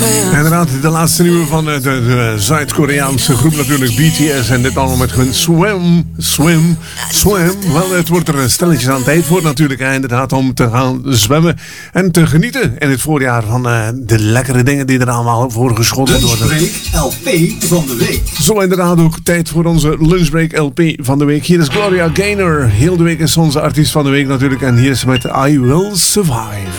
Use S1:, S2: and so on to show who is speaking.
S1: Inderdaad, de laatste nieuwe van de Zuid-Koreaanse groep natuurlijk, BTS. En dit allemaal met hun swim. Wel, het wordt er stelletjes aan tijd voor natuurlijk, inderdaad, om te gaan zwemmen. En te genieten in het voorjaar van de lekkere dingen die er allemaal voor geschoten worden.
S2: Lunchbreak LP van de week.
S1: Zo inderdaad ook tijd voor onze Lunchbreak LP van de week. Hier is Gloria Gaynor. Heel de week is onze artiest van de week natuurlijk. En hier is met I Will Survive.